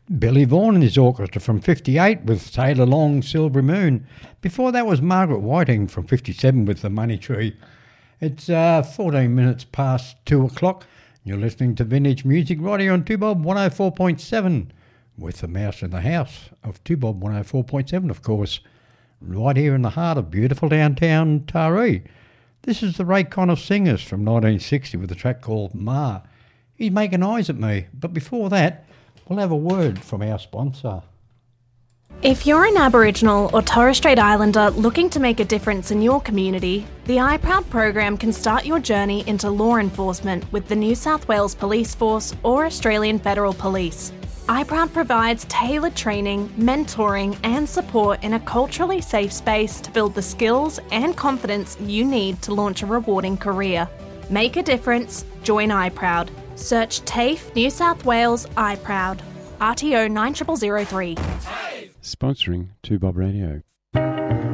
Billy Vaughan and his orchestra from 58 with Sail Along Silver Moon. Before that was Margaret Whiting from 57 with The Money Tree. It's 14 minutes past 2 o'clock. You're listening to Vintage Music right here on 2Bob 104.7 with the Mouse in the House of 2Bob 104.7, of course, right here in the heart of beautiful downtown Taree. This is the Ray Connor Singers from 1960 with a track called Ma. He's making eyes at me, but before that, we'll have a word from our sponsor. If you're an Aboriginal or Torres Strait Islander looking to make a difference in your community, the iProud program can start your journey into law enforcement with the New South Wales Police Force or Australian Federal Police. iProud provides tailored training, mentoring and support in a culturally safe space to build the skills and confidence you need to launch a rewarding career. Make a difference, join iProud. Search TAFE New South Wales iProud. RTO 9003. Sponsoring 2Bob Radio.